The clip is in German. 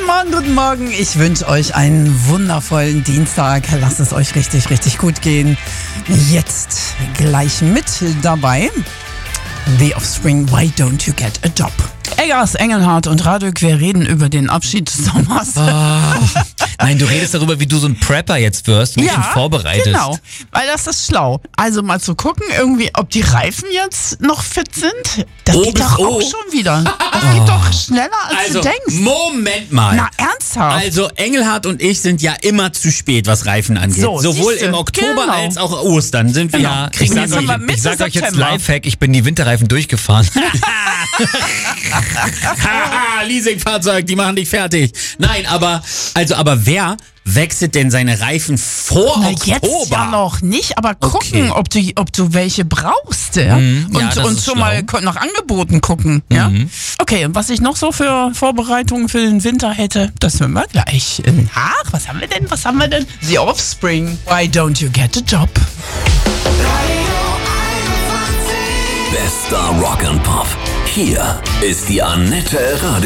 Guten Morgen. Ich wünsche euch einen wundervollen Dienstag. Lasst es euch richtig, richtig gut gehen. Jetzt gleich mit dabei The Offspring, Why Don't You Get a Job? Eggers, Engelhardt und Radök, wir reden über den Abschied des Sommers. Nein, du redest darüber, wie du so ein Prepper jetzt wirst und dich vorbereitest. Genau, weil das ist schlau. Also mal zu gucken, irgendwie, ob die Reifen jetzt noch fit sind. Das geht doch auch schon wieder. Das geht doch schneller, als du denkst. Moment mal. Na, ernsthaft? Also Engelhardt und ich sind ja immer zu spät, was Reifen angeht. So, sowohl siehste, im Oktober genau. als auch Ostern sind wir ja. Kriegen wir jetzt aber Mitte Ich sag euch jetzt September. Lifehack, ich bin die Winterreifen durchgefahren. Haha, Leasingfahrzeug, die machen dich fertig. Nein, aber wer wechselt denn seine Reifen vor Na, Oktober? jetzt ja noch nicht, aber gucken, Okay. ob du welche brauchst. Ja? ja, das und ist schon mal nach Angeboten gucken. Ja? Okay, und was ich noch so für Vorbereitungen für den Winter hätte, das hören wir gleich nach. Was haben wir denn? The Offspring, Why Don't You Get a Job? Bester Rock and Pop. Hier ist die Annette Radio